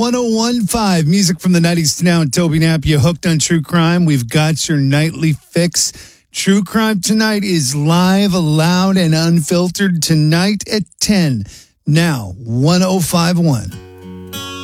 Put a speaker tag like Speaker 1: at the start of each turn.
Speaker 1: 1015. Music from the 90s to now. And Toby Knapp, you hooked on true crime. We've got your nightly fix. True Crime Tonight is live, loud, and unfiltered tonight at 10. Now, 1051.